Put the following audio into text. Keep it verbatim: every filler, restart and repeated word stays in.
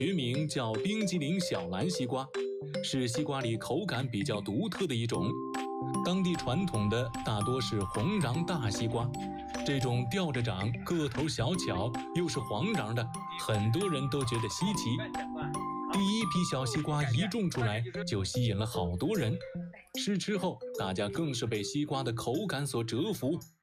学名叫冰激凌小蓝西瓜，是西瓜里口感比较独特的一种。当地传统的大多是红瓤大西瓜，这种吊着长、个头小巧又是黄瓤的，很多人都觉得稀奇。第一批小西瓜一种出来，就吸引了好多人。试吃后，大家更是被西瓜的口感所折服，